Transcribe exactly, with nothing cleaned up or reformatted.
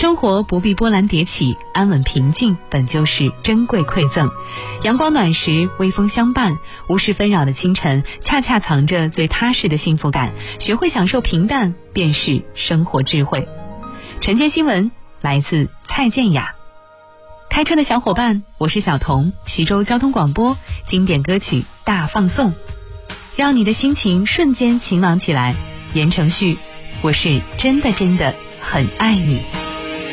生活不必波澜迭起，安稳平静本就是珍贵馈赠。阳光暖时，微风相伴，无事纷扰的清晨，恰恰藏着最踏实的幸福感。学会享受平淡，便是生活智慧。晨间新闻来自蔡健雅。开车的小伙伴，我是小童，徐州交通广播经典歌曲大放送，让你的心情瞬间晴朗起来。言承旭，我是真的真的很爱你。